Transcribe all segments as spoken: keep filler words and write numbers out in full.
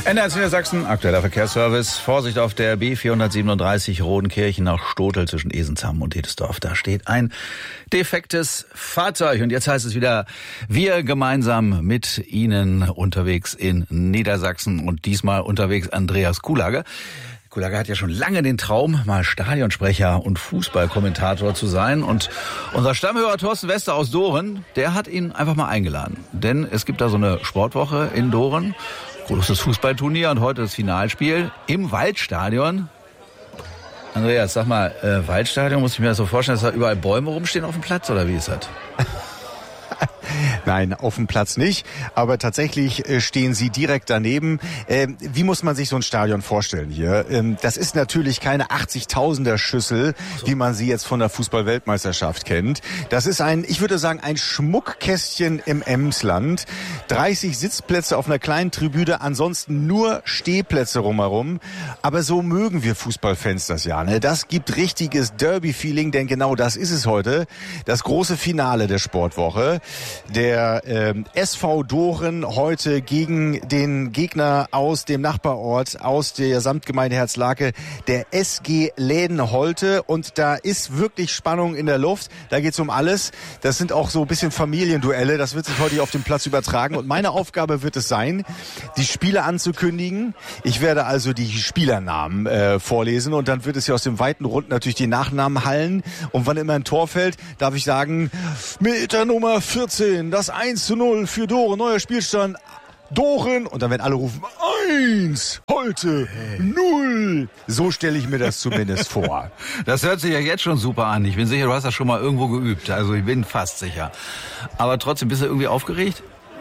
N R C Sachsen, aktueller Verkehrsservice. Vorsicht auf der B vierhundertsiebenunddreißig Rodenkirchen nach Stotel zwischen Esenzam und Edesdorf. Da steht ein defektes Fahrzeug. Und jetzt heißt es wieder, wir gemeinsam mit Ihnen unterwegs in Niedersachsen. Und diesmal unterwegs Andreas Kuhlager. Kuhlager hat ja schon lange den Traum, mal Stadionsprecher und Fußballkommentator zu sein. Und unser Stammhörer Thorsten Wester aus Doren, der hat ihn einfach mal eingeladen. Denn es gibt da so eine Sportwoche in Doren. Großes Fußballturnier und heute das Finalspiel im Waldstadion. Andreas, sag mal, äh, Waldstadion, muss ich mir das so vorstellen, dass da überall Bäume rumstehen auf dem Platz, oder wie ist das? Nein, auf dem Platz nicht, aber tatsächlich äh, stehen sie direkt daneben. Ähm, wie muss man sich so ein Stadion vorstellen hier? Ähm, das ist natürlich keine achtzigtausender Schüssel, so, wie man sie jetzt von der Fußball-Weltmeisterschaft kennt. Das ist ein, ich würde sagen, ein Schmuckkästchen im Emsland. dreißig Sitzplätze auf einer kleinen Tribüne, ansonsten nur Stehplätze rumherum. Aber so mögen wir Fußballfans das ja, ne? Das gibt richtiges Derby-Feeling, denn genau das ist es heute. Das große Finale der Sportwoche. Der ähm, S V Doren heute gegen den Gegner aus dem Nachbarort, aus der Samtgemeinde Herzlake, der S G Läden-Holte. Und da ist wirklich Spannung in der Luft. Da geht's um alles. Das sind auch so ein bisschen Familienduelle. Das wird sich heute auf dem Platz übertragen. Und meine Aufgabe wird es sein, die Spiele anzukündigen. Ich werde also die Spielernamen äh, vorlesen. Und dann wird es ja aus dem weiten Rund natürlich die Nachnamen hallen. Und wann immer ein Tor fällt, darf ich sagen, mit der Nummer vierzehn, das eins zu null für Doren, neuer Spielstand, Doren. Und dann werden alle rufen, eins, Holte, null. So stelle ich mir das zumindest vor. Das hört sich ja jetzt schon super an. Ich bin sicher, du hast das schon mal irgendwo geübt. Also ich bin fast sicher. Aber trotzdem, bist du irgendwie aufgeregt?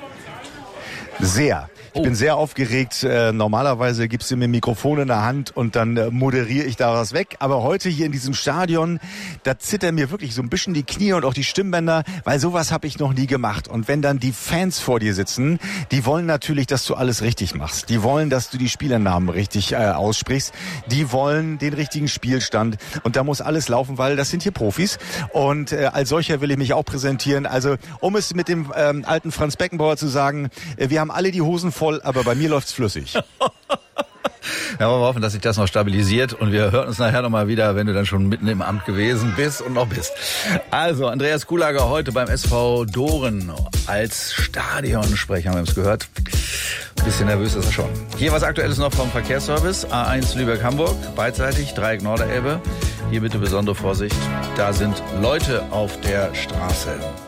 Sehr. Ich bin sehr aufgeregt. Äh, normalerweise gibst du mir ein Mikrofon in der Hand und dann äh, moderiere ich da was weg. Aber heute hier in diesem Stadion, da zittern mir wirklich so ein bisschen die Knie und auch die Stimmbänder, weil sowas habe ich noch nie gemacht. Und wenn dann die Fans vor dir sitzen, die wollen natürlich, dass du alles richtig machst. Die wollen, dass du die Spielernamen richtig äh, aussprichst. Die wollen den richtigen Spielstand. Und da muss alles laufen, weil das sind hier Profis. Und äh, als solcher will ich mich auch präsentieren. Also um es mit dem ähm, alten Franz Beckenbauer zu sagen, äh, wir haben alle die Hosen voll, aber bei mir läuft's flüssig. Ja, wollen wir hoffen, dass sich das noch stabilisiert und wir hören uns nachher nochmal wieder, wenn du dann schon mitten im Amt gewesen bist und noch bist. Also, Andreas Kuhlager heute beim S V Doren als Stadionsprecher, haben wir es gehört. Ein bisschen nervös ist er schon. Hier was Aktuelles noch vom Verkehrsservice. A eins Lübeck-Hamburg, beidseitig, Dreieck Norderelbe. Hier bitte besondere Vorsicht, da sind Leute auf der Straße.